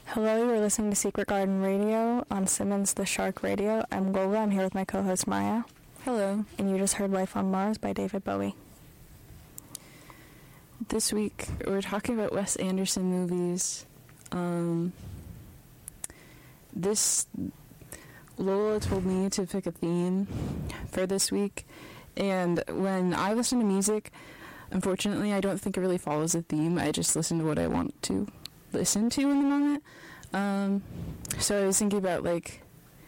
Hello, you're listening to Secret Garden Radio on Simmons the Shark Radio. I'm Gola. I'm here with my co-host Maya. Hello. And you just heard Life on Mars by David Bowie. This week, we're talking about Wes Anderson movies. Lola told me to pick a theme for this week, and when I listen to music, unfortunately, I don't think it really follows a theme. I just listen to what I want to listen to in the moment. So I was thinking about, like,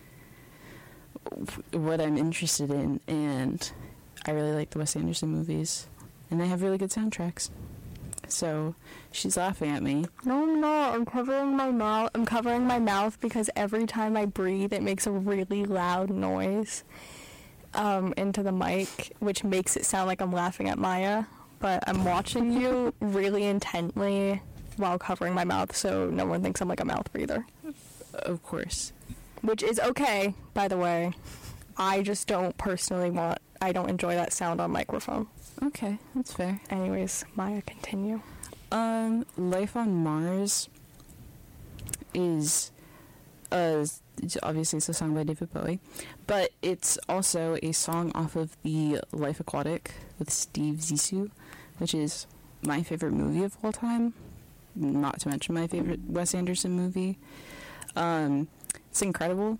what I'm interested in, and I really like the Wes Anderson movies, and they have really good soundtracks. So she's laughing at me. No, I'm not. I'm covering my mouth. I'm covering my mouth because every time I breathe, it makes a really loud noise into the mic, which makes it sound like I'm laughing at Maya. But I'm watching you really intently while covering my mouth, so no one thinks I'm like a mouth breather. Of course. Which is okay, by the way. I just don't personally I don't enjoy that sound on microphone. Okay, that's fair. Anyways, Maya, continue. Life on Mars is, obviously it's a song by David Bowie, but it's also a song off of the Life Aquatic with Steve Zissou, which is my favorite movie of all time, not to mention my favorite Wes Anderson movie. It's incredible.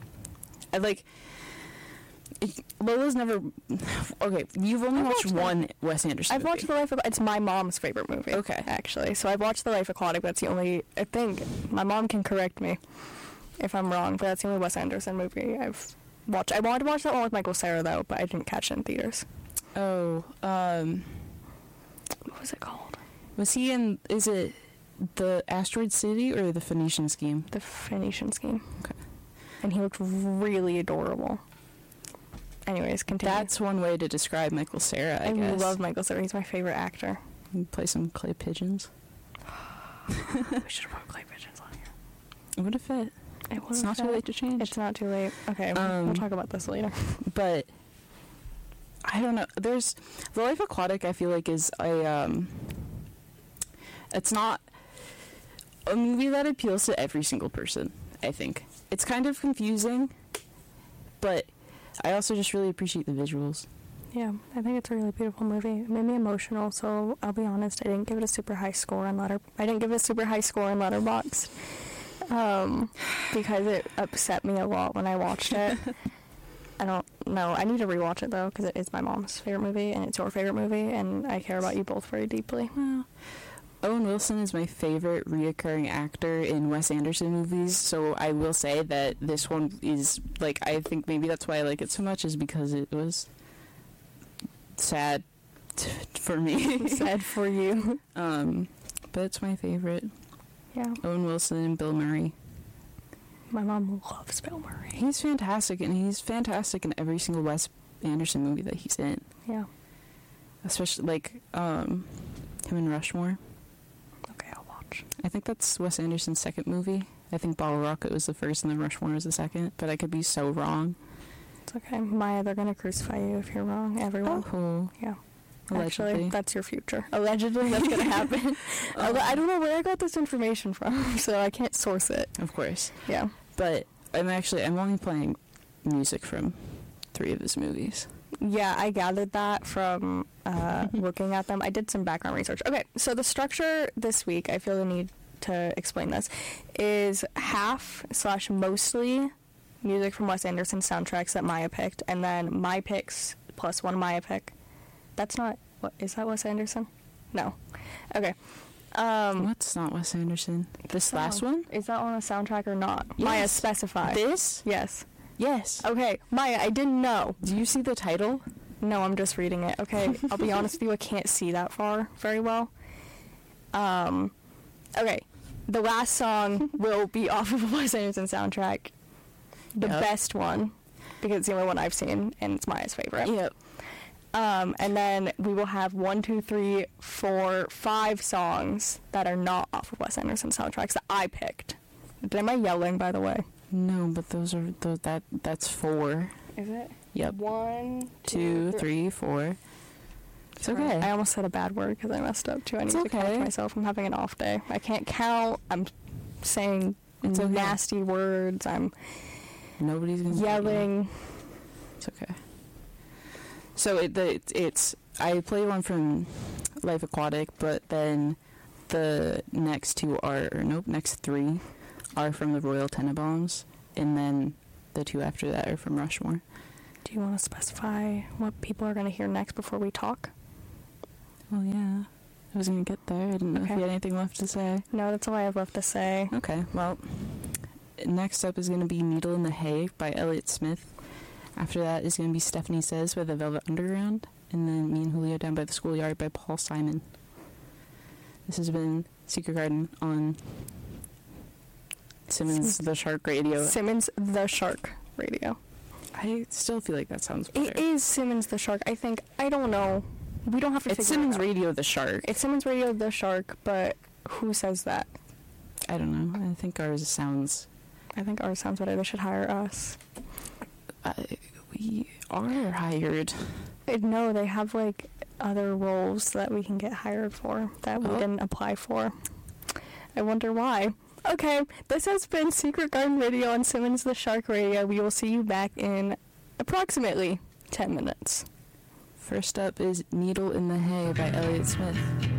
Lola's never... Okay, you've only watched one Wes Anderson movie. I've watched The Life Aquatic. It's my mom's favorite movie. Okay. Actually. So I've watched The Life Aquatic. That's the only... I think my mom can correct me if I'm wrong, but that's the only Wes Anderson movie I've watched. I wanted to watch that one with Michael Cera, though, but I didn't catch it in theaters. Oh, What was it called? Was he in... Is it the Asteroid City or the Phoenician Scheme? The Phoenician Scheme. Okay. And he looked really adorable. Anyways, continue. That's one way to describe Michael Cera, I guess. love Michael Cera. He's my favorite actor. Play some clay pigeons. We should have put clay pigeons on here. It would have fit. It's not too late to change. It's not too late. Okay, we'll talk about this later. But I don't know. There's The Life Aquatic, I feel like, is it's not a movie that appeals to every single person, I think. It's kind of confusing, but I also just really appreciate the visuals. Yeah, I think it's a really beautiful movie. It made me emotional, so I'll be honest, I didn't give it a super high score on Letterboxd. Because it upset me a lot when I watched it. I don't know. I need to rewatch it, though, because it is my mom's favorite movie, and it's your favorite movie, and I care about you both very deeply. Well, Owen Wilson is my favorite reoccurring actor in Wes Anderson movies, so I will say that this one is, like, I think maybe that's why I like it so much, is because it was sad for me. Sad for you. But it's my favorite. Yeah. Owen Wilson and Bill Murray. My mom loves Bill Murray. He's fantastic, and he's fantastic in every single Wes Anderson movie that he's in. Yeah. Especially, like, him in Rushmore. Okay, I'll watch. I think that's Wes Anderson's second movie. I think Bottle Rocket was the first, and then Rushmore was the second, but I could be so wrong. It's okay. Maya, they're gonna crucify you if you're wrong, everyone. Oh. Yeah. Allegedly. Actually, that's your future. Allegedly, that's gonna happen. I don't know where I got this information from, so I can't source it. Of course. Yeah. But I'm only playing music from 3 of his movies. Yeah, I gathered that from looking at them. I did some background research. Okay, so the structure this week, I feel the need to explain this, is half/mostly music from Wes Anderson soundtracks that Maya picked, and then my picks plus one Maya pick. That's not... What, is that Wes Anderson? No. Okay. What's not Wes Anderson? This last one? Is that on a soundtrack or not? Yes. Maya, specify. This? Yes. Yes. Okay, Maya, I didn't know. Do you see the title? No, I'm just reading it. Okay, I'll be honest with you, I can't see that far very well. Okay, the last song will be off of a Wes Anderson soundtrack. The best one, because it's the only one I've seen, and it's Maya's favorite. Yep. And then we will have 1, 2, 3, 4, 5 songs that are not off of Wes Anderson soundtracks that I picked. Am I yelling, by the way? No, but that's 4. Is it? Yep. 1, 2, 3, 4. It's okay. I almost said a bad word because I messed up too. I need to okay. catch myself. I'm having an off day. I can't count. I'm saying It's okay. nasty words. I'm Nobody's gonna yelling. It's okay. So it's I played one from Life Aquatic, but then the next next three are from the Royal Tenenbaums, and then the two after that are from Rushmore. Do you want to specify what people are going to hear next before we talk? Well, yeah. I was going to get there. I didn't know if you had anything left to say. No, that's all I have left to say. Okay, well, next up is going to be Needle in the Hay by Elliott Smith. After that is going to be Stephanie Says by the Velvet Underground. And then Me and Julio Down by the Schoolyard by Paul Simon. This has been Secret Garden on Simmons the Shark Radio. Simmons the Shark Radio. I still feel like that sounds better. It is Simmons the Shark. I don't know. We don't have to figure It's Simmons it out. Radio the Shark. It's Simmons Radio the Shark, but who says that? I don't know. I think ours sounds... I think ours sounds better. They should hire us. We are hired. No, they have, like, other roles that we can get hired for that we didn't apply for. I wonder why. Okay, this has been Secret Garden Radio on Simmons the Shark Radio. We will see you back in approximately 10 minutes. First up is Needle in the Hay by Elliott Smith.